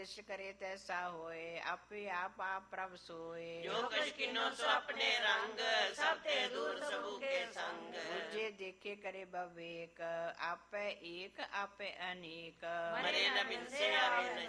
ਜਿਸ ਕਰੇ ਤੈਸਾ ਹੋਏ, ਆਪੇ ਆਪ ਆਪ ਪ੍ਰਭ ਸੋਏ। ਜੋ ਕਛ ਕਿਨੋ ਸੋ ਆਪਣੇ ਰੰਗ, ਸਭ ਤੇ ਦੂਰ ਸਭੂ ਕੇ ਸੰਗ। ਦੂਜੇ ਦੇਖੇ ਕਰੇ ਬਵੇਕ, ਆਪੇ ਏਕ ਆਪੇ ਅਨੇਕ। ਮਰੇ ਨ ਬਿਨਸੇ ਆਵੇ ਨ